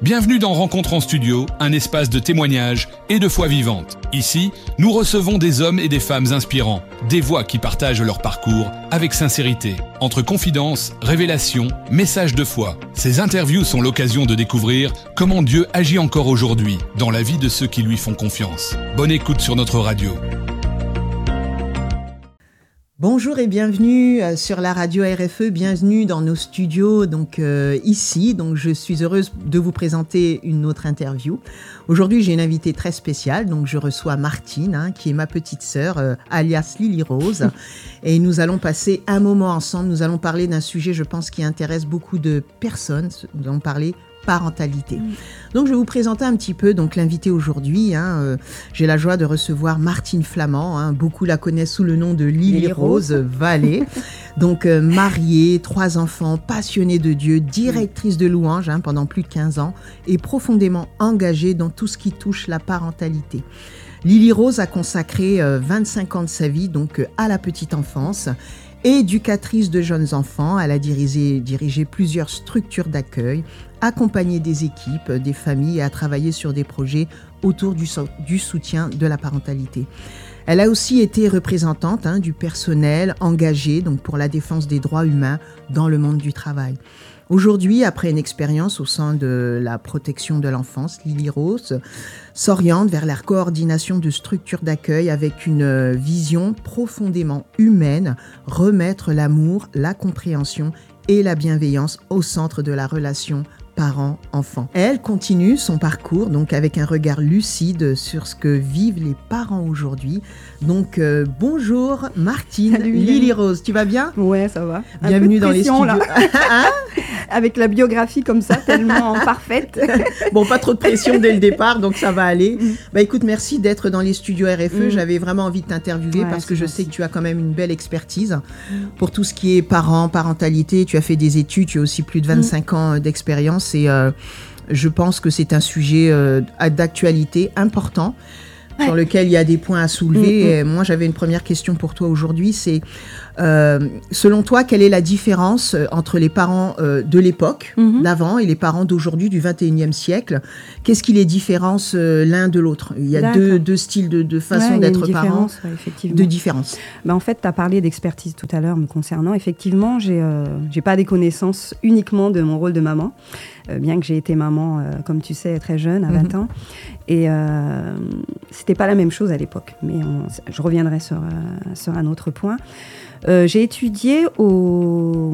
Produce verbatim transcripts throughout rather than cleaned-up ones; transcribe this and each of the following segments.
Bienvenue dans Rencontre en studio, un espace de témoignages et de foi vivante. Ici, nous recevons des hommes et des femmes inspirants, des voix qui partagent leur parcours avec sincérité. Entre confidences, révélations, messages de foi, ces interviews sont l'occasion de découvrir comment Dieu agit encore aujourd'hui dans la vie de ceux qui lui font confiance. Bonne écoute sur notre radio. Bonjour et bienvenue sur la radio R F E, bienvenue dans nos studios donc euh, ici. Donc je suis heureuse de vous présenter une autre interview. Aujourd'hui, j'ai une invitée très spéciale, donc je reçois Martine, hein, qui est ma petite sœur, euh, alias Lily Rose, et nous allons passer un moment ensemble. Nous allons parler d'un sujet, je pense, qui intéresse beaucoup de personnes. Nous allons parler parentalité. Mmh. Donc je vais vous présenter un petit peu donc l'invitée aujourd'hui. Hein, euh, j'ai la joie de recevoir Martine Flamand. Hein, beaucoup la connaissent sous le nom de Lily, Lily Rose, Rose Vallée. Donc euh, mariée, trois enfants, passionnée de Dieu, directrice de louange hein, pendant plus de quinze ans et profondément engagée dans tout ce qui touche la parentalité. Lily Rose a consacré euh, vingt-cinq ans de sa vie donc euh, à la petite enfance. Éducatrice de jeunes enfants, elle a dirigé, dirigé plusieurs structures d'accueil, accompagné des équipes, des familles et a travaillé sur des projets autour du, so- du soutien de la parentalité. Elle a aussi été représentante hein, du personnel engagé donc, pour la défense des droits humains dans le monde du travail. Aujourd'hui, après une expérience au sein de la protection de l'enfance, Lily Rose s'oriente vers la coordination de structures d'accueil avec une vision profondément humaine, remettre l'amour, la compréhension et la bienveillance au centre de la relation parents-enfants. Elle continue son parcours donc avec un regard lucide sur ce que vivent les parents aujourd'hui. Donc euh, bonjour Martine. Salut, Lily Rose, tu vas bien? Ouais, ça va. Un Bienvenue peu de pression, dans les studios. Là. Avec la biographie comme ça, tellement parfaite. Bon, pas trop de pression dès le départ, donc ça va aller. Mm. Bah écoute, merci d'être dans les studios R F E. Mm. J'avais vraiment envie de t'interviewer ouais, parce que je merci. sais que tu as quand même une belle expertise mm. pour tout ce qui est parents, parentalité. Tu as fait des études, tu as aussi plus de vingt-cinq mm. ans d'expérience et euh, je pense que c'est un sujet euh, d'actualité important. Ouais. Sur lequel il y a des points à soulever. Mmh, mmh. Et moi, j'avais une première question pour toi aujourd'hui. C'est, euh, selon toi, quelle est la différence entre les parents euh, de l'époque, mmh. d'avant, et les parents d'aujourd'hui, du vingt et unième siècle? Qu'est-ce qui les différence euh, l'un de l'autre? Il y a deux, deux styles de, de façon ouais, d'être parents, ouais, effectivement. de différence. Ben, en fait, tu as parlé d'expertise tout à l'heure me concernant. Effectivement, j'ai, euh, j'ai pas des connaissances uniquement de mon rôle de maman, euh, bien que j'ai été maman, euh, comme tu sais, très jeune, à vingt mmh. ans. Et euh, c'était pas la même chose à l'époque, mais on, je reviendrai sur, euh, sur un autre point. Euh, j'ai étudié au...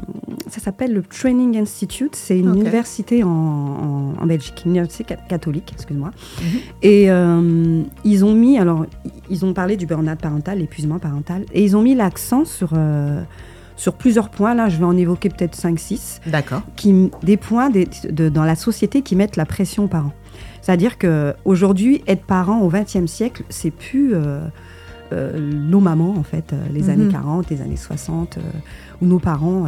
Ça s'appelle le Training Institute, c'est une okay. université en, en, en Belgique, une université catholique, excuse-moi. Mm-hmm. Et euh, ils ont mis, alors, ils ont parlé du burn-out parental, l'épuisement parental, et ils ont mis l'accent sur... Euh, sur plusieurs points, là je vais en évoquer peut-être cinq six, D'accord. Qui, des points des, de, dans la société qui mettent la pression aux parents. C'est-à-dire qu'aujourd'hui, être parent au vingtième siècle, c'est plus euh, euh, nos mamans, en fait, euh, les mm-hmm. années quarante, les années soixante, euh, où nos parents euh,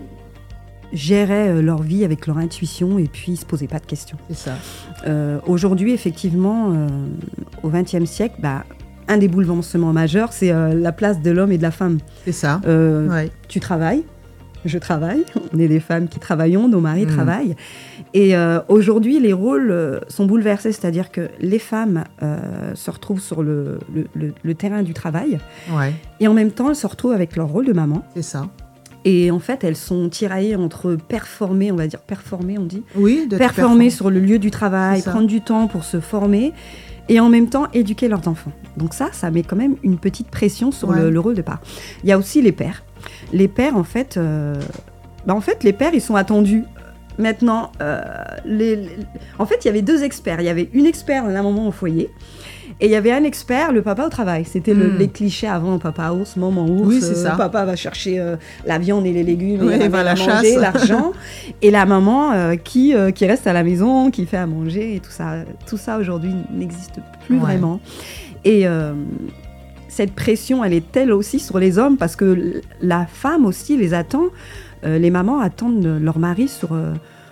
géraient euh, leur vie avec leur intuition et puis ne se posaient pas de questions. C'est ça. Euh, aujourd'hui, effectivement, euh, au vingtième siècle, bah, un des bouleversements majeurs, c'est euh, la place de l'homme et de la femme. C'est ça. Euh, ouais. Tu travailles, je travaille, on est des femmes qui travaillons, nos maris mmh. travaillent. Et euh, aujourd'hui, les rôles euh, sont bouleversés, c'est-à-dire que les femmes euh, se retrouvent sur le, le, le, le terrain du travail. Ouais. Et en même temps, elles se retrouvent avec leur rôle de maman. C'est ça. Et en fait, elles sont tiraillées entre performer, on va dire performer, on dit. Oui, de performer perform- sur le lieu du travail, prendre du temps pour se former. Et en même temps, éduquer leurs enfants. Donc ça, ça met quand même une petite pression sur ouais. le, le rôle de parent. Il y a aussi les pères. Les pères, en fait, euh, bah en fait, les pères, ils sont attendus. Maintenant, euh, les, les, en fait, il y avait deux experts. Il y avait une experte, la maman au foyer, et il y avait un expert, le papa au travail. C'était le, mmh. les clichés avant, papa ours, maman ours. Oui, c'est ça. Euh, papa va chercher euh, la viande et les légumes, oui, et va la manger, chasse, l'argent. Et la maman euh, qui, euh, qui reste à la maison, qui fait à manger, et tout ça. Tout ça, aujourd'hui, n'existe plus ouais. vraiment. Et euh, cette pression, elle est telle aussi sur les hommes, parce que la femme aussi les attend. Euh, les mamans attendent leur mari sur... Euh,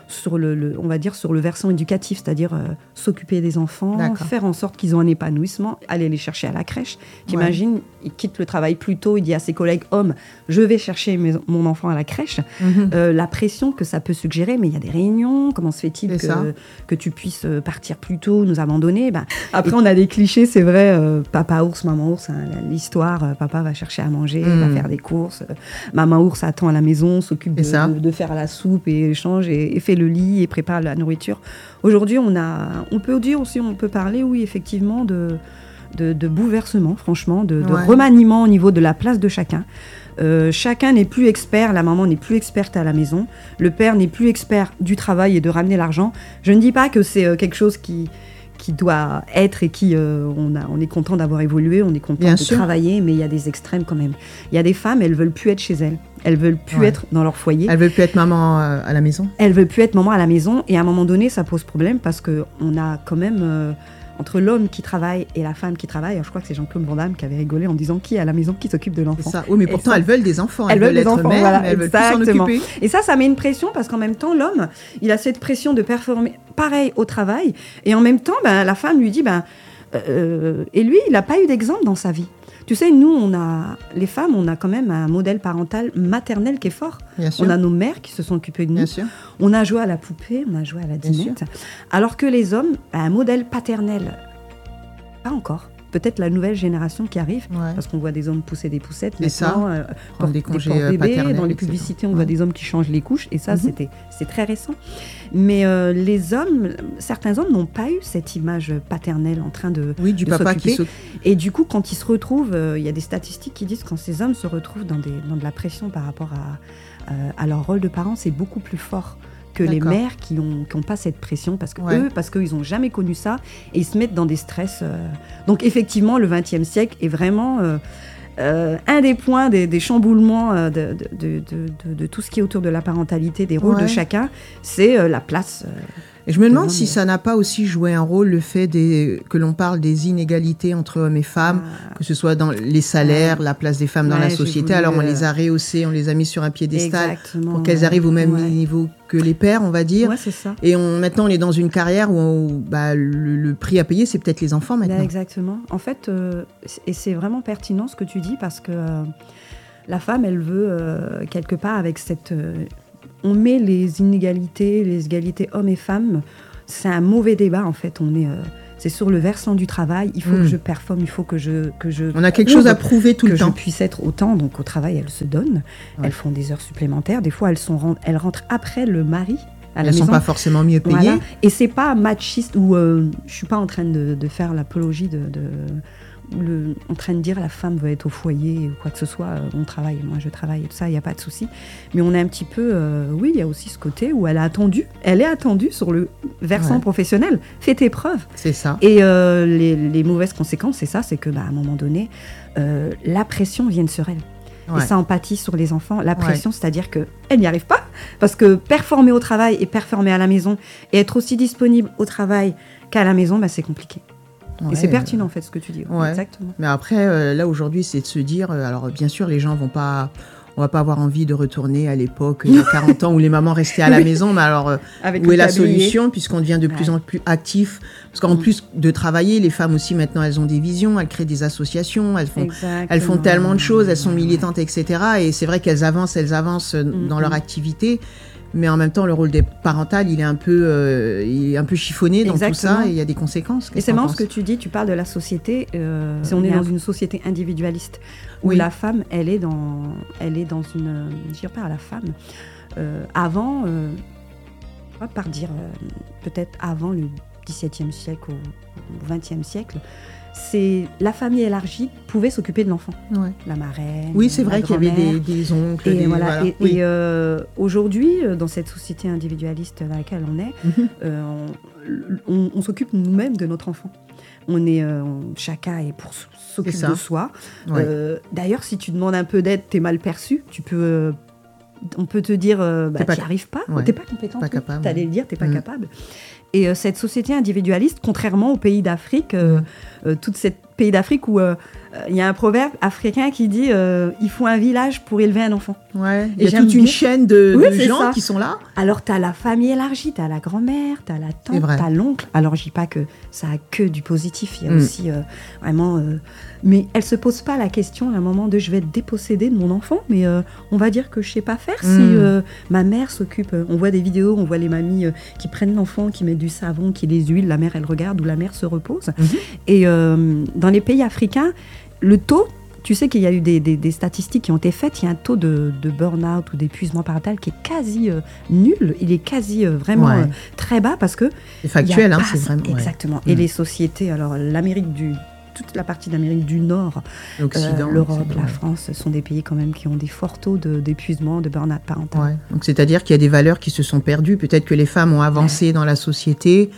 sur le, le, on va dire sur le versant éducatif, c'est-à-dire euh, s'occuper des enfants, D'accord. faire en sorte qu'ils ont un épanouissement, aller les chercher à la crèche. T'imagines, ouais. il quitte le travail plus tôt, il dit à ses collègues hommes, je vais chercher mes, mon enfant à la crèche. Mm-hmm. Euh, la pression que ça peut suggérer, mais il y a des réunions, comment se fait-il que, que tu puisses partir plus tôt, nous abandonner? Ben, après, et... on a des clichés, c'est vrai, euh, papa ours, maman ours, hein, l'histoire, euh, papa va chercher à manger, mm. va faire des courses, euh, maman ours attend à la maison, s'occupe de, de, de faire la soupe et change et, et fait le lit et prépare la nourriture. Aujourd'hui, on, a, on peut dire aussi, on peut parler, oui, effectivement, de, de, de bouleversement, franchement, de, de ouais. remaniement au niveau de la place de chacun. Euh, chacun n'est plus expert, la maman n'est plus experte à la maison, le père n'est plus expert du travail et de ramener l'argent. Je ne dis pas que c'est euh, quelque chose qui, qui doit être et qui, euh, on, a, on est content d'avoir évolué, on est content Bien de sûr. travailler, mais il y a des extrêmes quand même. Il y a des femmes, elles ne veulent plus être chez elles, elles ne veulent plus ouais. être dans leur foyer. Elles ne veulent plus être maman euh, à la maison. Elles ne veulent plus être maman à la maison, et à un moment donné, ça pose problème parce qu'on a quand même... Euh, entre l'homme qui travaille et la femme qui travaille, alors je crois que c'est Jean-Claude Van Damme qui avait rigolé en disant qui est à la maison, qui s'occupe de l'enfant. C'est ça. Oui, mais pourtant, ça, elles veulent des enfants. Elles, elles veulent, veulent être mères, voilà, mais elles veulent plus s'en occuper. Et ça, ça met une pression parce qu'en même temps, l'homme, il a cette pression de performer pareil au travail. Et en même temps, ben, la femme lui dit... Ben, euh, et lui, il n'a pas eu d'exemple dans sa vie. Tu sais, nous, on a, les femmes, on a quand même un modèle parental maternel qui est fort. On a nos mères qui se sont occupées de nous. On a joué à la poupée, on a joué à la dinette. Alors que les hommes, un modèle paternel... Pas encore. Peut-être la nouvelle génération qui arrive, ouais. parce qu'on voit des hommes pousser des poussettes, et maintenant, ça, euh, portent des congés des bébés. Dans les publicités, on ouais. voit des hommes qui changent les couches, et ça, mm-hmm. c'était, c'est très récent. Mais euh, les hommes, certains hommes n'ont pas eu cette image paternelle en train de, oui, du de papa s'occuper. Qui et du coup, quand ils se retrouvent, il euh, y a des statistiques qui disent que quand ces hommes se retrouvent dans, des, dans de la pression par rapport à, euh, à leur rôle de parent, c'est beaucoup plus fort que D'accord. les mères qui n'ont qui ont pas cette pression, parce que ouais. eux, parce qu'ils n'ont jamais connu ça, et ils se mettent dans des stress. Euh... Donc effectivement, le vingtième siècle est vraiment euh, euh, un des points des, des chamboulements euh, de, de, de, de, de tout ce qui est autour de la parentalité, des rôles ouais. de chacun, c'est euh, la place. Euh, et je me demande si ça n'a pas aussi joué un rôle, le fait des, que l'on parle des inégalités entre hommes et femmes, ah. que ce soit dans les salaires, ouais. la place des femmes ouais, dans la société. Voulu, Alors on euh... les a rehaussés, on les a mis sur un piédestal Exactement, pour qu'elles ouais. arrivent au même ouais. niveau que les pères, on va dire. Ouais, c'est ça. Et on, maintenant, on est dans une carrière où, on, où bah, le, le prix à payer, c'est peut-être les enfants maintenant. Bah, exactement. En fait, euh, et c'est vraiment pertinent ce que tu dis, parce que euh, la femme, elle veut, euh, quelque part, avec cette... Euh, on met les inégalités, les égalités hommes et femmes, c'est un mauvais débat, en fait. On est... Euh, c'est sur le versant du travail, il faut mmh. que je performe, il faut que je... Que je On a quelque chose à prouver tout le temps. Que je puisse être autant, donc au travail, elles se donnent, ouais. elles font des heures supplémentaires, des fois elles, sont, elles rentrent après le mari à la elles maison. Elles ne sont pas forcément mieux payées. Voilà. Et c'est pas machiste, ou euh, je ne suis pas en train de, de faire l'apologie de... de Le, en train de dire la femme veut être au foyer ou quoi que ce soit, euh, on travaille, moi je travaille et tout ça, il n'y a pas de souci. Mais on est un petit peu, euh, oui, il y a aussi ce côté où elle a attendu, elle est attendue sur le versant ouais. professionnel, fais tes preuves. C'est ça. Et euh, les, les mauvaises conséquences, c'est ça, c'est que bah, à un moment donné, euh, la pression vient sur elle. Ouais. Et ça empathie sur les enfants. La pression, ouais. c'est-à-dire qu'elle n'y arrive pas. Parce que performer au travail et performer à la maison, et être aussi disponible au travail qu'à la maison, bah, c'est compliqué. Ouais, et c'est pertinent, en fait, ce que tu dis. Ouais. Exactement. Mais après, euh, là, aujourd'hui, c'est de se dire... Euh, alors, bien sûr, les gens vont pas... On va pas avoir envie de retourner à l'époque, il y a quarante ans, où les mamans restaient à la maison. Mais alors, euh, où est la solution, puisqu'on devient de ouais. plus en plus actif? Parce qu'en mmh. plus de travailler, les femmes aussi, maintenant, elles ont des visions, elles créent des associations, elles font, elles font tellement de choses, elles sont militantes, et cetera. Et c'est vrai qu'elles avancent, elles avancent mmh. dans leur activité. Mais en même temps, le rôle des parentales, il est un peu, euh, il est un peu chiffonné dans Exactement. Tout ça, et il y a des conséquences. Et c'est marrant ce que tu dis, tu parles de la société, euh, on est dans une société individualiste, où oui. la femme, elle est dans, elle est dans une, je dirais pas à la femme, euh, avant, euh, on va pas dire, euh, peut-être avant le dix-septième siècle ou vingtième siècle, c'est la famille élargie pouvait s'occuper de l'enfant. Ouais. La marraine. Oui, c'est vrai qu'il y avait des, des oncles. Et, des, voilà. voilà. et, oui. et euh, aujourd'hui, dans cette société individualiste dans laquelle on est, mm-hmm. euh, on, on, on s'occupe nous-mêmes de notre enfant. On est, euh, on, chacun est pour s'occuper de soi. Ouais. Euh, d'ailleurs, si tu demandes un peu d'aide, t'es mal perçu. Tu peux, euh, on peut te dire, euh, bah, t'y arrives pas, ouais. t'es pas compétent. Pas capable. T'allais ouais. le dire, t'es pas mm. capable. Et euh, cette société individualiste, contrairement aux pays d'Afrique, euh, mm. euh, toute cette pays d'Afrique où il euh, euh, y a un proverbe africain qui dit euh, il faut un village pour élever un enfant. Ouais. Il y a toute une chaîne de, oui, de gens ça. qui sont là. Alors, tu as la famille élargie, tu as la grand-mère, tu as la tante, tu as l'oncle. Alors, je dis pas que ça a que du positif, il y a mm. aussi euh, vraiment... Euh, mais elle se pose pas la question à un moment de je vais être dépossédée de mon enfant, mais euh, on va dire que je sais pas faire mm. si euh, ma mère s'occupe. On voit des vidéos, on voit les mamies euh, qui prennent l'enfant, qui mettent du savon, qui les huilent, la mère elle regarde ou la mère se repose. Mm-hmm. Et euh, dans les pays africains, le taux... Tu sais qu'il y a eu des, des, des statistiques qui ont été faites. Il y a un taux de, de burn-out ou d'épuisement parental qui est quasi euh, nul. Il est quasi euh, vraiment ouais. euh, très bas parce que... C'est factuel, hein, c'est vraiment... Exactement. Ouais. Et mmh. les sociétés, alors l'Amérique du... toute la partie d'Amérique du Nord, euh, l'Europe, la France, sont des pays quand même qui ont des forts taux de, d'épuisement, de burn-out parental. Ouais. Donc c'est-à-dire qu'il y a des valeurs qui se sont perdues. Peut-être que les femmes ont avancé ouais. dans la société,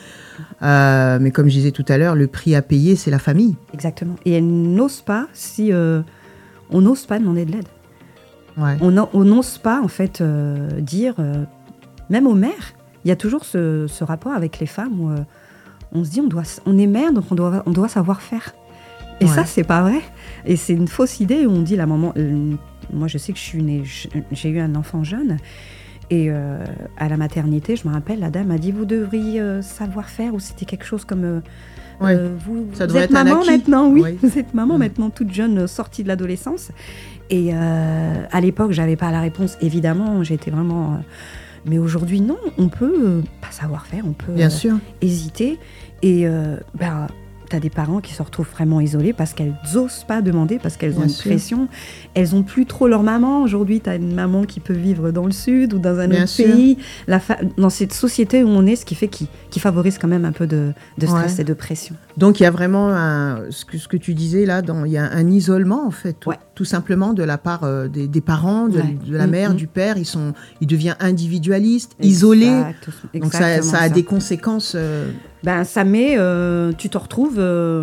euh, mais comme je disais tout à l'heure, le prix à payer, c'est la famille. Exactement. Et elles n'osent pas, si euh, on n'ose pas demander de l'aide. Ouais. On n'ose pas en fait euh, dire, euh, même aux mères, il y a toujours ce, ce rapport avec les femmes où euh, on se dit on doit, on est mère donc on doit, on doit savoir faire. Et ouais. ça, c'est pas vrai. Et c'est une fausse idée où on dit la maman. Euh, moi, je sais que je suis née, je, j'ai eu un enfant jeune. Et euh, à la maternité, je me rappelle, la dame m'a dit vous devriez euh, savoir faire, ou c'était quelque chose comme. Euh, ouais. euh, vous ça vous êtes maman maintenant, oui. oui. Vous êtes maman mmh. maintenant, toute jeune, sortie de l'adolescence. Et euh, à l'époque, j'avais pas la réponse. Évidemment, j'étais vraiment. Euh, mais aujourd'hui, non, on peut euh, pas savoir faire, on peut Bien euh, sûr. hésiter. Et euh, ben. Tu as des parents qui se retrouvent vraiment isolés parce qu'elles n'osent pas demander, parce qu'elles Bien ont une sûr. pression. Elles n'ont plus trop leur maman. Aujourd'hui, tu as une maman qui peut vivre dans le sud ou dans un Bien autre sûr. pays. La fa- dans cette société où on est, ce qui fait qui, qui favorise quand même un peu de, de stress ouais. et de pression. Donc, il y a vraiment, un, ce, que, ce que tu disais là, dans, il y a un isolement, en fait, tout, ouais. tout simplement de la part euh, des, des parents, de, ouais. de la mère, mmh. du père. Ils, sont, ils deviennent individualistes, exact. isolés. Donc, ça, ça a ça. des conséquences... Euh, Ben, ça met, euh, tu te retrouves, euh,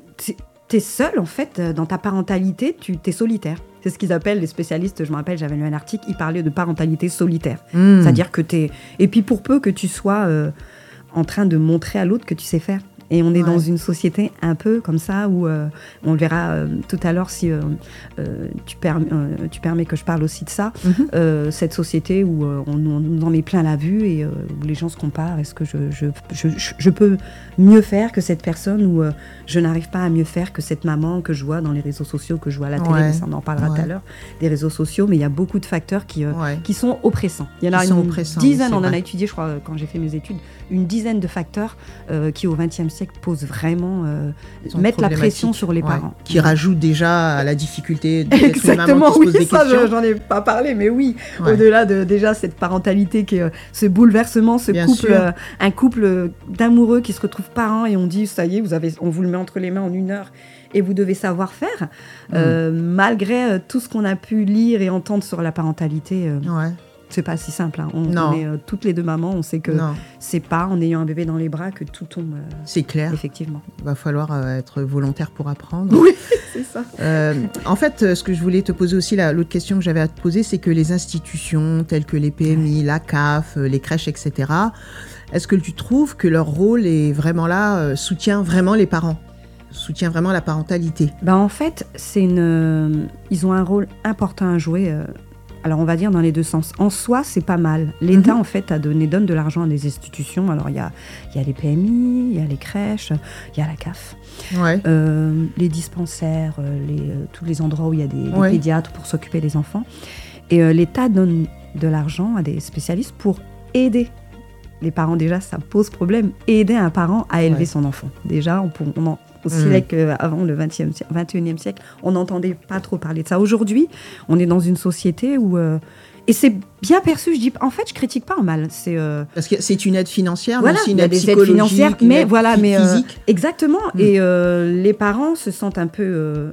t'es seul en fait dans ta parentalité, tu t'es solitaire. C'est ce qu'ils appellent les spécialistes. Je me rappelle, j'avais lu un article, ils parlaient de parentalité solitaire. Mmh. C'est-à-dire que t'es, et puis pour peu que tu sois euh, en train de montrer à l'autre que tu sais faire. Et on est ouais. dans une société un peu comme ça où euh, on le verra euh, tout à l'heure si euh, euh, tu, perm- euh, tu permets que je parle aussi de ça. Mm-hmm. Euh, cette société où euh, on, on nous en met plein la vue et euh, où les gens se comparent. Est-ce que je, je, je, je, je peux mieux faire que cette personne ou euh, je n'arrive pas à mieux faire que cette maman que je vois dans les réseaux sociaux, que je vois à la télé, ouais. mais ça on en parlera ouais. tout à l'heure, des réseaux sociaux. Mais il y a beaucoup de facteurs qui, euh, ouais. qui sont oppressants. Il y en a une dizaine, on en a étudié, je crois, quand j'ai fait mes études, une dizaine de facteurs euh, qui au vingtième siècle posent vraiment euh, mettre la pression sur les ouais, parents. Qui ouais. rajoutent déjà à la difficulté de Exactement, oui, se pose ça, je, j'en ai pas parlé, mais oui, ouais. au-delà de déjà cette parentalité, qui est, euh, ce bouleversement, ce Bien couple, euh, un couple d'amoureux qui se retrouvent parents et on dit, ça y est, vous avez, on vous le met entre les mains en une heure et vous devez savoir faire, mmh. euh, malgré euh, tout ce qu'on a pu lire et entendre sur la parentalité. Euh, ouais. C'est pas si simple. Hein. On, on est euh, toutes les deux mamans, on sait que non. c'est pas en ayant un bébé dans les bras que tout tombe. Euh, c'est clair. Effectivement. Il va falloir euh, être volontaire pour apprendre. Oui, c'est ça. Euh, en fait, ce que je voulais te poser aussi, là, l'autre question que j'avais à te poser, c'est que les institutions telles que les P M I, la C A F, les crèches, et cetera, est-ce que tu trouves que leur rôle est vraiment là, euh, soutient vraiment les parents ? Soutient vraiment la parentalité ? Ben, en fait, c'est une, euh, ils ont un rôle important à jouer. Euh, Alors, on va dire dans les deux sens. En soi, c'est pas mal. L'État, mm-hmm. en fait, a donné, donne de l'argent à des institutions. Alors, il y a, y a les P M I, il y a les crèches, il y a la C A F, ouais. euh, les dispensaires, les, euh, tous les endroits où il y a des, des ouais. pédiatres pour s'occuper des enfants. Et euh, l'État donne de l'argent à des spécialistes pour aider les parents. Déjà, ça pose problème. Aider un parent à élever ouais. son enfant. Déjà, on, peut, on en... Aussi mmh. qu'avant le vingtième, vingt et unième siècle, on n'entendait pas trop parler de ça. Aujourd'hui, on est dans une société où... Euh, et c'est bien perçu, je dis... En fait, je critique pas en mal. C'est, euh, Parce que c'est une aide financière, voilà, mais aussi une il y a aide des psychologique, aides financières, mais voilà, mais physique. Euh, exactement. Mmh. Et euh, les parents se sentent un peu... Euh,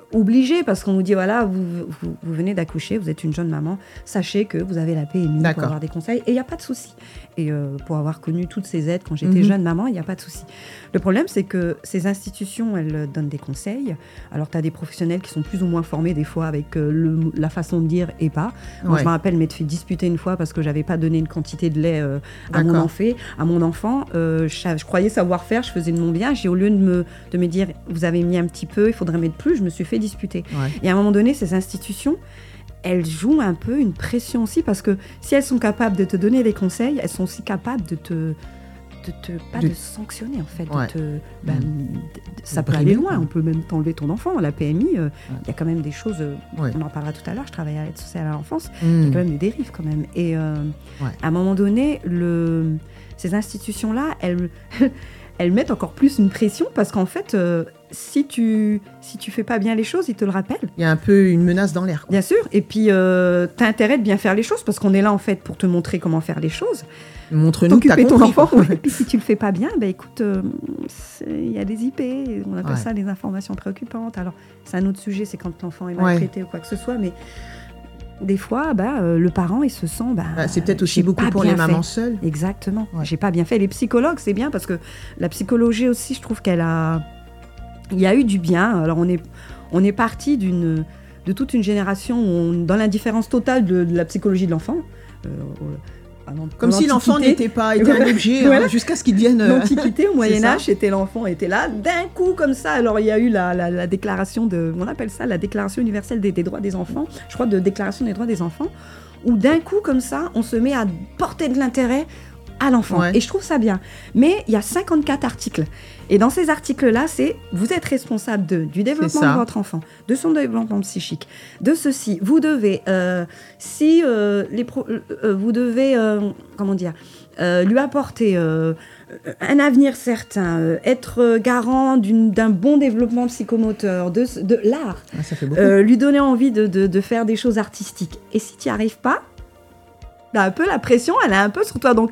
obligé, parce qu'on vous dit, voilà, vous, vous, vous venez d'accoucher, vous êtes une jeune maman, sachez que vous avez la P M I D'accord. pour avoir des conseils, et il n'y a pas de souci. Et euh, pour avoir connu toutes ces aides quand j'étais Mhm. jeune maman, il n'y a pas de souci. Le problème, c'est que ces institutions, elles donnent des conseils. Alors, tu as des professionnels qui sont plus ou moins formés, des fois, avec euh, le, la façon de dire et pas. Moi, Ouais. je me rappelle m'être fait disputer une fois parce que j'avais pas donné une quantité de lait euh, à, mon D'accord. enfant, à mon enfant. Euh, je, je croyais savoir faire, je faisais de mon bien. J'ai, au lieu de me, de me dire, vous avez mis un petit peu, il faudrait mettre plus, je me suis fait disputer. Ouais. Et à un moment donné, ces institutions, elles jouent un peu une pression aussi, parce que si elles sont capables de te donner des conseils, elles sont aussi capables de te... de te pas De- de, sanctionner en fait, Ouais. de te, ben, Mm. de- de- ça De peut brimer, aller loin, quoi. on peut même t'enlever ton enfant. La P M I, il euh, y a quand même des choses, euh, Ouais. on en parlera tout à l'heure, je travaille à l'aide sociale à l'enfance, il y Mm. a quand même des dérives quand même. Et euh, Ouais. à un moment donné, le, ces institutions-là, elles, elles mettent encore plus une pression, parce qu'en fait, euh, si tu si tu fais pas bien les choses, ils te le rappellent. Il y a un peu une menace dans l'air, quoi. Bien sûr, et puis euh, tu as intérêt de bien faire les choses, parce qu'on est là en fait pour te montrer comment faire les choses. Montre-nous que t'as T'occuper ton compris, enfant, quoi. ouais. Et puis si tu le fais pas bien, bah écoute, euh, c'est- il y a des I P, on appelle Ouais. ça les informations préoccupantes. Alors c'est un autre sujet, c'est quand l'enfant est Ouais. maltraité ou quoi que ce soit, mais des fois, bah, euh, le parent il se sent, bah, Bah, c'est peut-être aussi j'ai beaucoup pas pour bien les mamans fait. seules. Exactement. Ouais. J'ai pas bien fait. Les psychologues, c'est bien, parce que la psychologie aussi, je trouve qu'elle a, il y a eu du bien. Alors on est, on est parti d'une, de toute une génération où on- dans l'indifférence totale de, de la psychologie de l'enfant. Euh, avant- Comme dans si l'enfant l'Antiquité. n'était pas était un objet, Voilà. hein, jusqu'à ce qu'il devienne. euh, L'Antiquité, au Moyen ça. Âge, c'était l'enfant était là, d'un coup comme ça. Alors il y a eu la, la, la déclaration de, on appelle ça la Déclaration universelle des, des droits des enfants, je crois de Déclaration des droits des enfants, où d'un coup comme ça, on se met à porter de l'intérêt à l'enfant. Ouais. Et je trouve ça bien. Mais il y a cinquante-quatre articles. Et dans ces articles-là, c'est vous êtes responsable de, du développement ça. de votre enfant, de son développement psychique, de ceci. Vous devez, euh, si euh, les pro- euh, vous devez, euh, comment dire, euh, lui apporter euh, un avenir certain, euh, être garant d'une- d'un bon développement psychomoteur, de, de l'art, Ah, ça fait beaucoup. euh, lui donner envie de, de, de faire des choses artistiques. Et si tu n'y arrives pas, t'as un peu la pression, elle est un peu sur toi. Donc,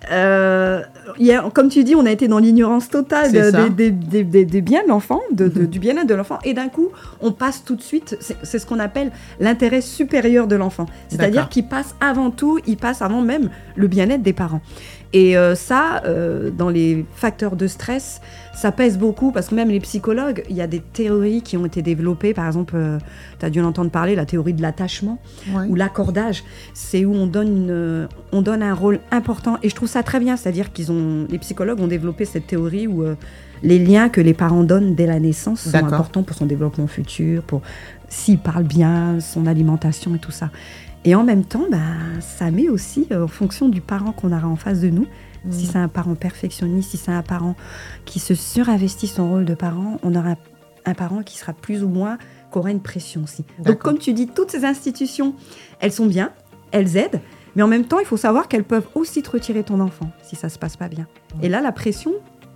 euh, il y a, comme tu dis, on a été dans l'ignorance totale C'est de- ça. des, des, des, des biens de l'enfant, de, de- Mhm. du bien-être de l'enfant. Et d'un coup, on passe tout de suite, c'est c'est ce qu'on appelle l'intérêt supérieur de l'enfant. C'est-à-dire D'accord. qu'il passe avant tout, il passe avant même le bien-être des parents. Et euh, ça, euh, dans les facteurs de stress, ça pèse beaucoup, parce que même les psychologues, il y a des théories qui ont été développées. Par exemple, tu as dû en entendre parler, la théorie de l'attachement Ouais. ou l'accordage. C'est où on donne, une, on donne un rôle important. Et je trouve ça très bien, c'est-à-dire qu'ils ont, les psychologues ont développé cette théorie où euh, les liens que les parents donnent dès la naissance sont D'accord. importants pour son développement futur, pour s'il parle bien, son alimentation et tout ça. Et en même temps, bah, ça met aussi, euh, en fonction du parent qu'on aura en face de nous, Mm. si c'est un parent perfectionniste, si c'est un parent qui se surinvestit son rôle de parent, on aura un parent qui sera plus ou moins, qui aura une pression aussi. Donc D'accord. comme tu dis, toutes ces institutions, elles sont bien, elles aident, mais en même temps, il faut savoir qu'elles peuvent aussi te retirer ton enfant si ça se passe pas bien. Ouais. Et là, la pression,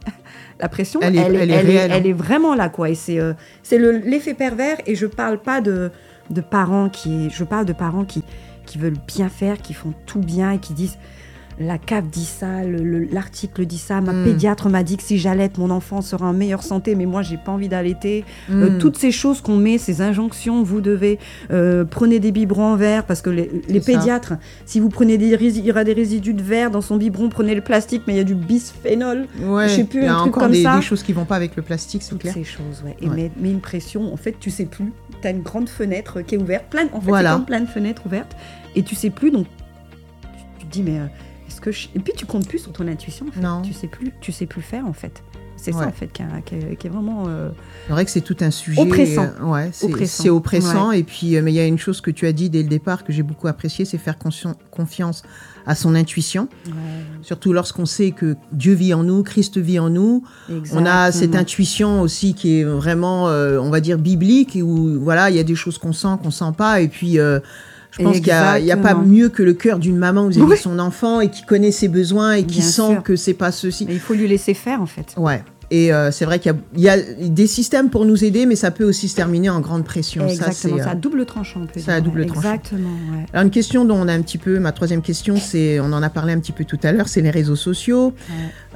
la pression, Elle est- elle, est, elle est elle est- réelle, hein. elle est vraiment là, quoi. Et c'est euh, c'est le- l'effet pervers. Et je parle pas de, de parents qui, je parle de parents qui qui veulent bien faire, qui font tout bien et qui disent. La C A F dit ça, le- le- l'article dit ça, ma Mm. pédiatre m'a dit que si j'allaite, mon enfant sera en meilleure santé, mais moi, j'ai pas envie d'allaiter. Mm. Euh, toutes ces choses qu'on met, ces injonctions, vous devez euh, prenez des biberons en verre, parce que les, les C'est ça. pédiatres, si vous prenez des résidus, il y aura des résidus de verre dans son biberon, prenez le plastique, mais il y a du bisphénol. Ouais. je sais plus, Il y a un truc encore comme des, ça. des choses qui vont pas avec le plastique, c'est Toutes clair. ces choses, ouais. Et Ouais. met, met une pression, en fait, tu sais plus. Tu as une grande fenêtre qui est ouverte, plein, en fait, Voilà. c'est comme plein de fenêtres ouvertes, et tu sais plus, donc tu, tu te dis, mais euh, est-ce que je... Et puis tu comptes plus sur ton intuition, en fait. Non. Tu sais plus, tu sais plus faire, en fait. C'est Ouais. ça, en fait, qui, a- qui est, qui est vraiment... euh, C'est vrai que c'est tout un sujet. Oppressant. euh, ouais, c'est Oppressant. c'est oppressant. Et puis, euh, mais il y a une chose que tu as dit dès le départ que j'ai beaucoup apprécié, c'est faire consci- confiance à son intuition. ouais, Surtout lorsqu'on sait que Dieu vit en nous, Christ vit en nous. On a cette exactement. intuition aussi qui est vraiment, euh, on va dire, biblique, et où voilà, il y a des choses qu'on sent, qu'on sent pas. Et puis, euh, je pense qu'il n'y a, il y a pas Exactement. mieux que le cœur d'une maman vis-à-vis Oui. de son enfant et qui connaît ses besoins et qui Bien sent sûr. que c'est pas ceci. Mais il faut lui laisser faire, en fait. Ouais. Et euh, c'est vrai qu'il y a, il y a des systèmes pour nous aider, mais ça peut aussi se terminer en grande pression. Exactement, ça, c'est, c'est à double tranchant. C'est à double tranchant. Exactement, ouais. Alors une question dont on a un petit peu, ma troisième question, c'est, on en a parlé un petit peu tout à l'heure, c'est les réseaux sociaux. Ouais.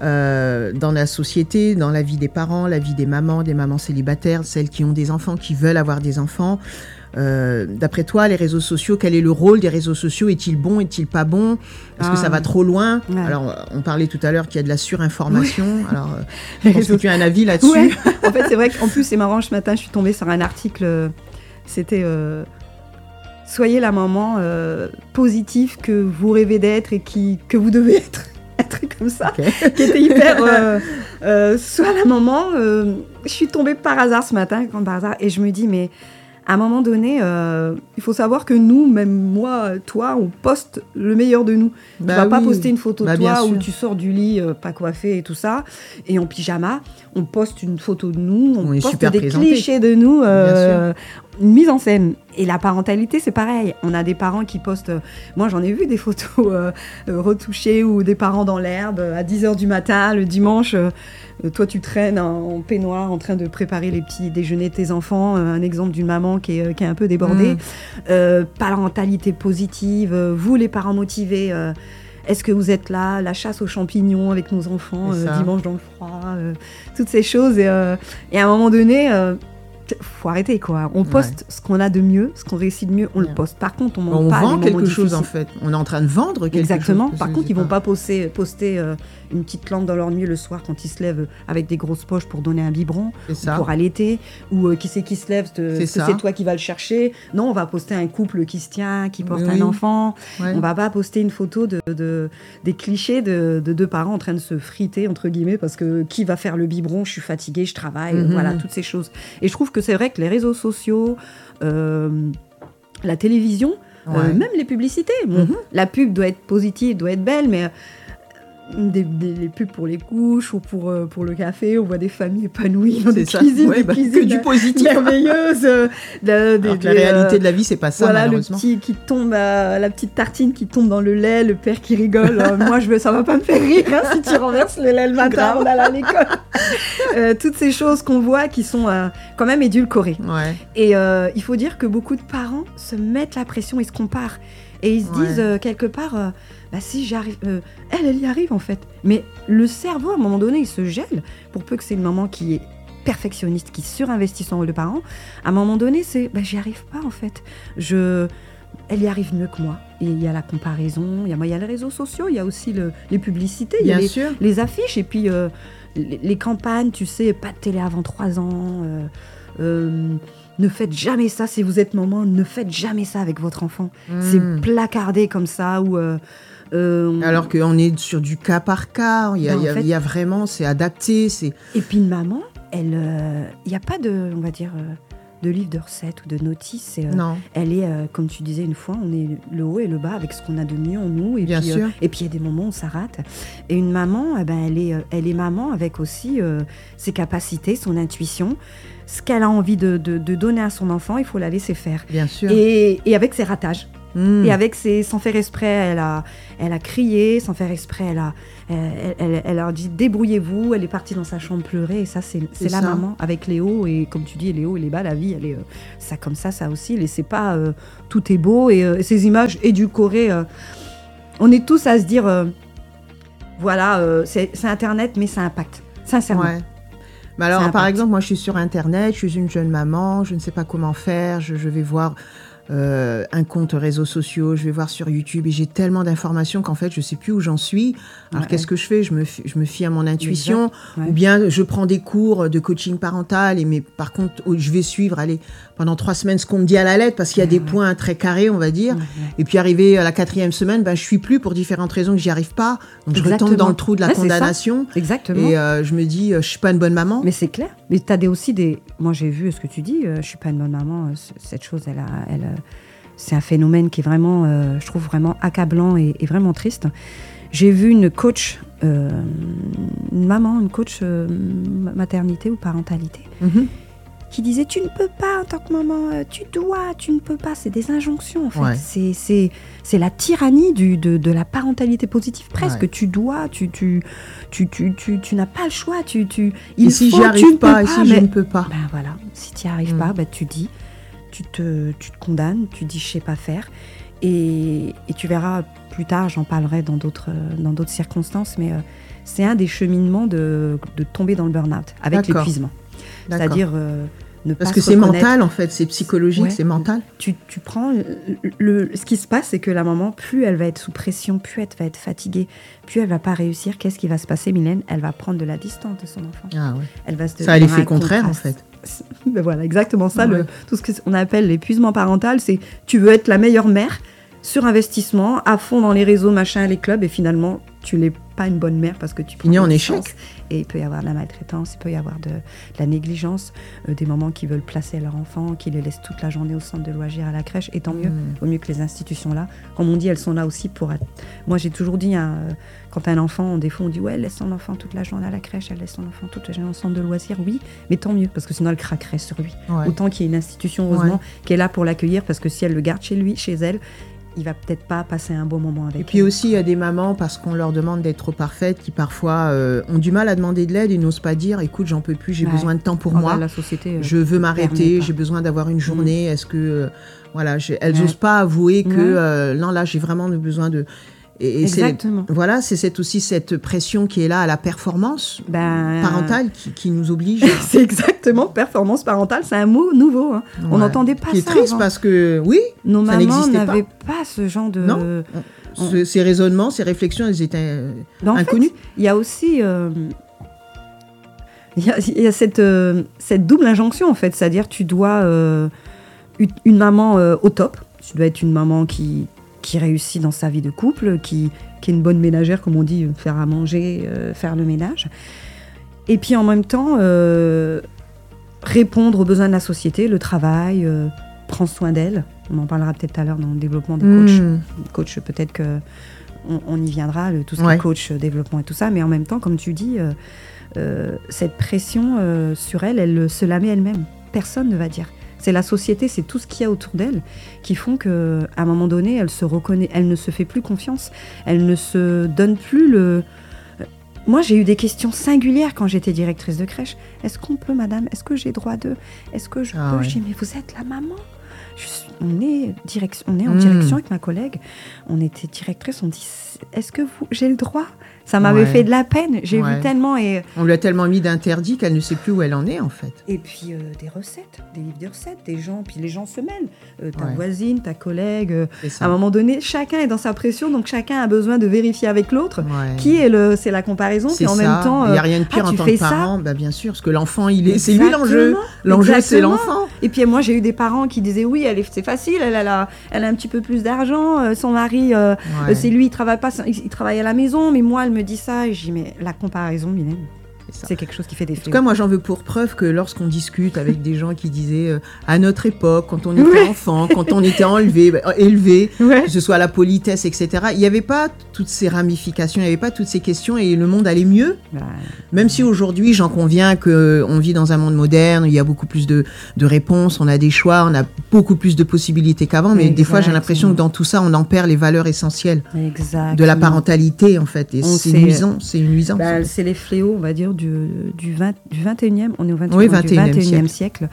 Euh, dans la société, dans la vie des parents, la vie des mamans, des mamans célibataires, celles qui ont des enfants, qui veulent avoir des enfants. Euh, d'après toi, les réseaux sociaux, quel est le rôle des réseaux sociaux? Est-il bon, est-il pas bon? Est-ce ah, que ça va trop loin? Ouais. Alors, on parlait tout à l'heure qu'il y a de la surinformation. Oui. Alors, euh, je pense que tu as un avis là-dessus. Ouais. En fait, c'est vrai qu'en plus, c'est marrant, ce matin, je suis tombée sur un article, c'était euh, « Soyez la maman euh, positive que vous rêvez d'être et qui, que vous devez être ». Un truc comme ça, okay. Qui était hyper... Euh, euh, soit la maman, euh, je suis tombée par hasard ce matin, comme par hasard, et je me dis, mais... À un moment donné, euh, il faut savoir que nous, même moi, toi, on poste le meilleur de nous. Bah tu vas oui. pas poster une photo bah de toi où tu sors du lit euh, pas coiffé et tout ça, et en pyjama. On poste une photo de nous, on, on poste des présenté. clichés de nous, euh, une mise en scène. Et la parentalité, c'est pareil. On a des parents qui postent... Euh, moi, j'en ai vu des photos euh, euh, retouchées ou des parents dans l'herbe à dix heures du matin, le dimanche... Euh, Toi, tu traînes en peignoir en train de préparer les petits déjeuners de tes enfants. Un exemple d'une maman qui est, qui est un peu débordée. Mmh. Euh, parentalité positive. Vous, les parents motivés, euh, est-ce que vous êtes là? La chasse aux champignons avec nos enfants, euh, dimanche dans le froid. Euh, toutes ces choses. Et, euh, et à un moment donné... Euh, faut arrêter quoi. On poste ouais. ce qu'on a de mieux, ce qu'on réussit de mieux, on ouais. le poste. Par contre, on montre on pas vend les quelque difficiles. chose en fait. On est en train de vendre quelque Exactement. chose. Par contre, ils vont pas poster, poster euh, une petite lampe dans leur nuit le soir quand ils se lèvent avec des grosses poches pour donner un biberon, ou pour allaiter, ou euh, qui c'est qui se lève, te, c'est, c'est toi qui vas le chercher. Non, on va poster un couple qui se tient, qui porte oui. un enfant. Ouais. On va pas poster une photo de, de des clichés de, de deux parents en train de se friter entre guillemets parce que qui va faire le biberon? Je suis fatiguée, je travaille, mm-hmm. voilà toutes ces choses. Et je trouve que c'est vrai que les réseaux sociaux, euh, la télévision, ouais. euh, même les publicités. Bon, mm-hmm. La pub doit être positive, doit être belle, mais euh, des, des, les pubs pour les couches ou pour, euh, pour le café, on voit des familles épanouies dans des cuisines, ouais, des bah, cuisines que du positif, merveilleuses. Euh, de, de, Alors que la de, réalité de la vie, c'est pas ça, voilà, malheureusement. Le petit qui tombe, euh, la petite tartine qui tombe dans le lait, le père qui rigole. Euh, moi, je veux, ça va pas me faire rire hein, si tu renverses le lait le matin, on a à l'école. Euh, toutes ces choses qu'on voit qui sont euh, quand même édulcorées. Ouais. Et euh, il faut dire que beaucoup de parents se mettent la pression, ils se comparent. Et ils se ouais. disent euh, quelque part, euh, bah, si j'arrive, euh, elle, elle y arrive en fait. Mais le cerveau, à un moment donné, il se gèle, pour peu que c'est une maman qui est perfectionniste, qui surinvestit son rôle de parent. À un moment donné, c'est, bah, j'y arrive pas en fait. Je... Elle y arrive mieux que moi. Et il y a la comparaison, il y a, il y a les réseaux sociaux, il y a aussi le, les publicités, il y a les, les affiches, et puis euh, les, les campagnes, tu sais, pas de télé avant trois ans, euh, euh, ne faites jamais ça si vous êtes maman, ne faites jamais ça avec votre enfant. Mmh. C'est placardé comme ça, ou... Euh, euh, Alors qu'on est sur du cas par cas, il y a, ben, y a, fait, y a vraiment, c'est adapté. C'est... Et puis une maman, elle, il euh, n'y a pas de, on va dire... Euh, de livre de recettes ou de notices. Euh, non. Elle est, euh, comme tu disais une fois, on est le haut et le bas avec ce qu'on a de mieux en nous. Et Bien puis, sûr. Euh, et puis il y a des moments où ça rate. Et une maman, eh ben, elle, est, elle est maman avec aussi euh, ses capacités, son intuition. Ce qu'elle a envie de, de, de donner à son enfant, il faut la laisser faire. Bien sûr. Et, et avec ses ratages. Mmh. Et avec ses, sans faire exprès, elle a, elle a crié, sans faire exprès, elle a, elle, elle, elle a dit débrouillez-vous, elle est partie dans sa chambre pleurer, et ça c'est, c'est, c'est la ça. Maman avec les hauts, et comme tu dis, les hauts et les bas, la vie, elle est, euh, ça comme ça, ça oscille, et c'est pas, euh, tout est beau, et, euh, et ces images édulcorées, euh, on est tous à se dire, euh, voilà, euh, c'est, c'est Internet, mais ça impacte, sincèrement. Ouais. Mais alors, par exemple, moi je suis sur Internet, je suis une jeune maman, je ne sais pas comment faire, je, je vais voir... Euh, un compte réseaux sociaux, je vais voir sur YouTube et j'ai tellement d'informations qu'en fait je sais plus où j'en suis. Alors ouais. Qu'est-ce que je fais? Je me fie, je me fie à mon intuition, ouais. Ou bien je prends des cours de coaching parental et mais par contre je vais suivre allez pendant trois semaines ce qu'on me dit à la lettre parce qu'il y a ouais, des ouais. points très carrés on va dire. Ouais, ouais. Et puis arrivé à la quatrième semaine, ben je suis plus pour différentes raisons que j'y arrive pas. Donc Exactement. Je retombe dans le trou de la ouais, condamnation. Exactement. Et euh, je me dis euh, je suis pas une bonne maman. Mais c'est clair. Mais t'as des aussi des. Moi j'ai vu ce que tu dis. Euh, je suis pas une bonne maman. Euh, cette chose elle a elle. C'est un phénomène qui est vraiment, euh, je trouve, vraiment accablant et, et vraiment triste. J'ai vu une coach, euh, une maman, une coach euh, maternité ou parentalité, mm-hmm. qui disaient tu ne peux pas en tant que maman, euh, tu dois, tu ne peux pas. C'est des injonctions en fait. Ouais. C'est, c'est, c'est la tyrannie du, de, de la parentalité positive presque. Ouais. Tu dois, tu, tu, tu, tu, tu, tu n'as pas le choix. Tu, tu, il et si faut, j'y tu arrive ne pas, peux et pas, si mais... je ne peux pas. Ben voilà, si tu n'y arrives Mm. pas, ben tu dis, tu te, tu te condamnes, tu dis je sais pas faire. Et, et tu verras plus tard, j'en parlerai dans d'autres, dans d'autres circonstances, mais euh, c'est un des cheminements de, de tomber dans le burn-out avec D'accord. l'épuisement. D'accord. C'est-à-dire euh, ne Parce pas que se c'est reconnaître. mental en fait, c'est psychologique, Ouais. c'est mental. Tu, tu prends le, le- ce qui se passe, c'est que la maman, plus elle va être sous pression, plus elle va être fatiguée, plus elle va pas réussir. Qu'est-ce qui va se passer, Mylène? Elle va prendre de la distance de son enfant. Ah ouais. Elle va se Ça a dans l'effet un contraire en contraste. fait. Ben voilà, exactement ça. Ouais. Le, tout ce qu'on appelle l'épuisement parental, c'est tu veux être la meilleure mère, surinvestissement, à fond dans les réseaux, machin, les clubs, et finalement, tu n'es pas une bonne mère parce que tu prends Fini en des échec. distances. Et il peut y avoir de la maltraitance, il peut y avoir de, de la négligence, euh, des mamans qui veulent placer leur enfant, qui les laissent toute la journée au centre de loisirs à la crèche, et tant mieux, Mm. au mieux que les institutions là. Comme on dit, elles sont là aussi pour être... Moi, j'ai toujours dit, hein, euh, quand un enfant, des fois, on dit, ouais, elle laisse son enfant toute la journée à la crèche, elle laisse son enfant toute la journée au centre de loisirs, oui, mais tant mieux, parce que sinon, elle craquerait sur lui. Ouais. Autant qu'il y ait une institution, heureusement, qui est là pour l'accueillir, parce que si elle le garde chez lui, chez elle, il va peut-être pas passer un bon moment avec Et puis elle. aussi, il y a des mamans, parce qu'on leur demande d'être trop parfaites, qui parfois euh, ont du mal à demander de l'aide et n'osent pas dire, écoute, j'en peux plus, j'ai Ouais. besoin de temps pour Oh, moi, bah, la société, euh, je veux permet m'arrêter, pas. j'ai besoin d'avoir une journée, est-ce que... euh, voilà, je- elles Ouais. n'osent pas avouer que, Ouais. euh, non, là, j'ai vraiment besoin de... Et, et c'est, Exactement. voilà, c'est cette, aussi cette pression qui est là à la performance Ben, parentale qui, qui nous oblige. c'est exactement performance parentale, c'est un mot nouveau. Hein. On Ouais. n'entendait pas Qui est ça triste avant. parce que, oui, Nos ça mamans n'existait pas. n'avaient pas. ce genre de. Non. ce- ces raisonnements, ces réflections, elles étaient euh, Ben, en fait, inconnues. il y a aussi. euh, Il y a, il y a cette, euh, cette double injonction, en fait. C'est-à-dire, tu dois. euh, une, une maman euh, au top. Tu dois être une maman qui, qui réussit dans sa vie de couple, qui, qui est une bonne ménagère, comme on dit, faire à manger, euh, faire le ménage. Et puis en même temps, euh, répondre aux besoins de la société, le travail, euh, prendre soin d'elle. On en parlera peut-être tout à l'heure dans le développement des coachs. Mmh. Coach, peut-être que on, on y viendra, le, tout ce qui Ouais. est coach, euh, développement et tout ça. Mais en même temps, comme tu dis, euh, euh, cette pression euh, sur elle, elle se la met elle-même. Personne ne va dire. C'est la société, c'est tout ce qu'il y a autour d'elle qui font qu'à un moment donné, elle se reconnaît, elle ne se fait plus confiance, elle ne se donne plus le... Moi, j'ai eu des questions singulières quand j'étais directrice de crèche. Est-ce qu'on peut, madame? Est-ce que j'ai droit de? Est-ce que je Ah peux? ouais. Je dis, mais vous êtes la maman. Je suis- on, est direction, on est en Mm. direction avec ma collègue. On était directrice, on dit, est-ce que vous, j'ai le droit? Ça m'avait Ouais. fait de la peine. J'ai Ouais. vu tellement... Et, On lui a tellement mis d'interdits qu'elle ne sait plus où elle en est, en fait. et puis euh, des recettes, des livres de recettes, des gens, puis les gens se mêlent. Euh, ta Ouais. voisine, ta collègue. euh, C'est à ça. un moment donné, chacun est dans sa pression, donc chacun a besoin de vérifier avec l'autre. Ouais. Qui est le, c'est la comparaison, C'est puis en ça. même temps, Il n'y euh, a rien de pire ah, en tu tant fais que ça parent, bah, bien sûr, parce que l'enfant, il est, c'est lui Exactement. l'enjeu. L'enjeu, c'est Exactement. l'enfant. Et puis moi, j'ai eu des parents qui disaient oui, elle est, c'est facile, elle, elle a, elle a un petit peu plus d'argent, euh, son mari, euh, Ouais. euh, c'est lui, il travaille pas, il, il travaille à la maison, mais moi, elle me dit ça, et je dis mais la comparaison, Mylène, C'est ça. c'est quelque chose qui fait des En tout fléaux. cas, moi, j'en veux pour preuve que lorsqu'on discute avec des gens qui disaient euh, à notre époque, quand on était Ouais. enfant, quand on était enlevé, bah, élevé, Ouais. que ce soit la politesse, et cetera, il n'y avait pas toutes ces ramifications, il n'y avait pas toutes ces questions et le monde allait mieux. Bah, Même si aujourd'hui, j'en conviens qu'on vit dans un monde moderne, il y a beaucoup plus de, de réponses, on a des choix, on a beaucoup plus de possibilités qu'avant, mais des fois, j'ai Exactement. l'impression que dans tout ça, on en perd les valeurs essentielles exactement. de la parentalité, en fait. Et On c'est sait- nuisant, c'est une nuisance. Bah, en fait. c'est les fléaux, on va dire, du, du, vingt, du vingt et unième, on est au vingt et unième, Oui, du vingt et unième vingt et unième siècle.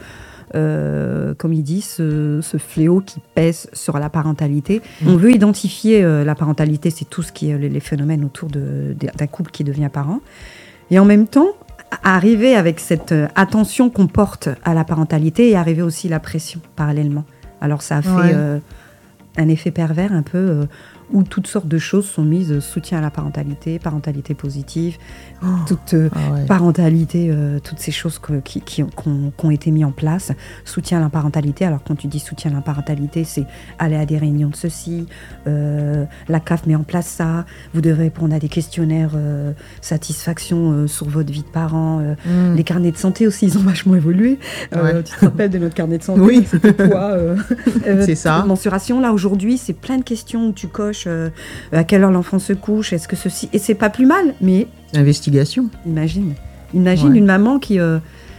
Euh, comme il dit, ce, ce fléau qui pèse sur la parentalité. Mm. On veut identifier euh, la parentalité, c'est tout ce qui est les, les phénomènes autour de, de- d'un couple qui devient parent. Et en même temps, arriver avec cette euh, attention qu'on porte à la parentalité et arriver aussi la pression parallèlement. Alors ça a fait Ouais. euh, un effet pervers un peu euh, où toutes sortes de choses sont mises, euh, soutien à la parentalité, parentalité positive, Oh. toute euh, Ah ouais. parentalité, euh, toutes ces choses que- qui, qui, ont, qui ont- qui ont été mises en place, soutien à la parentalité. Alors quand tu dis soutien à la parentalité, c'est aller à des réunions de ceci, euh, la C A F met en place ça, vous devrez répondre à des questionnaires euh, satisfaction euh, sur votre vie de parent, euh, Mm. les carnets de santé aussi, ils ont vachement évolué. Euh, Ouais. Tu te rappelles de notre carnet de santé? Oui. C'était quoi euh, euh, C'est ça. Mensuration. Là, aujourd'hui, c'est plein de questions où tu coches euh, à quelle heure l'enfant se couche, est-ce que ceci... Et c'est pas plus mal, mais Investigation. imagine. Imagine Ouais. une maman qui... euh,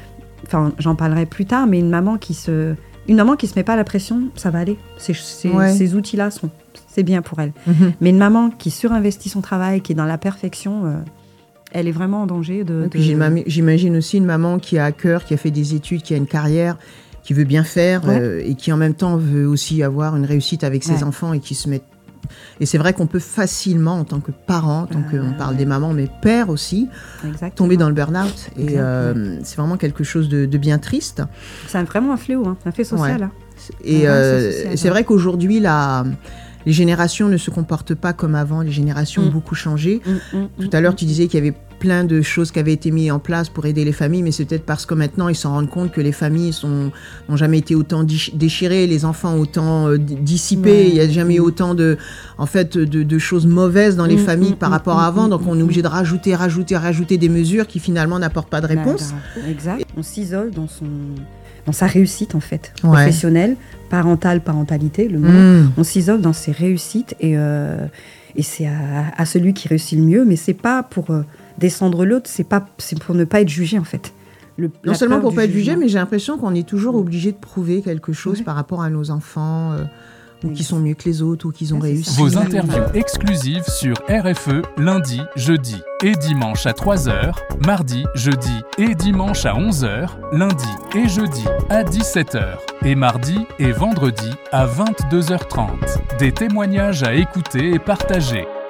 enfin, j'en parlerai plus tard, mais une maman qui se, une maman qui se met pas la pression, ça va aller. Ces, ces, Ouais. ces outils-là sont, c'est bien pour elle. Mhm. Mais une maman qui surinvestit son travail, qui est dans la perfection, euh, elle est vraiment en danger de. Et de... puis j'imagine- j'imagine aussi une maman qui a à cœur, qui a fait des études, qui a une carrière, qui veut bien faire Ouais. euh, et qui en même temps veut aussi avoir une réussite avec ses Ouais. enfants et qui se met. Et c'est vrai qu'on peut facilement, en tant que parent, tant Ah, qu'on parle ouais. des mamans, mais père aussi, Exactement. tomber dans le burn-out. Et Exact, euh, c'est vraiment quelque chose de, de bien triste. C'est vraiment un fléau, hein, un fait social. Ouais. Hein. Et Ouais, euh, c'est social, c'est ouais. vrai qu'aujourd'hui, la, les générations ne se comportent pas comme avant. Les générations Mm. ont beaucoup changé. Mm, mm, Tout mm, à l'heure, mm. tu disais qu'il y avait plein de choses qui avaient été mises en place pour aider les familles, mais c'est peut-être parce que maintenant, ils s'en rendent compte que les familles sont, n'ont jamais été autant dich- déchirées, les enfants autant euh, d- dissipés. Ouais. Il n'y a jamais eu autant de, en fait, de, de choses mauvaises dans les Mm, familles mm, par mm, rapport à mm, avant. mm, Donc, on est mm, obligé de rajouter, rajouter, rajouter des mesures qui finalement n'apportent pas de Bah, réponse. grave. Exact. On s'isole dans son, dans sa réussite en fait, Ouais. professionnelle, parentale, parentalité, le mot. Mm. On s'isole dans ses réussites et, euh, et c'est à, à celui qui réussit le mieux, mais c'est pas pour euh, descendre l'autre, c'est pas, c'est pour ne pas être jugé en fait. Le, Non la seulement peur pour du pas être jugé, jugement. mais j'ai l'impression qu'on est toujours obligé de prouver quelque chose Ouais. par rapport à nos enfants, euh, ou Oui. qui sont mieux que les autres, ou qu'ils ont Ah, c'est réussi. ça. Vos interviews exclusives sur R F E lundi, jeudi et dimanche à trois heures, mardi, jeudi et dimanche à onze heures, lundi et jeudi à dix-sept heures et mardi et vendredi à vingt-deux heures trente. Des témoignages à écouter et partager.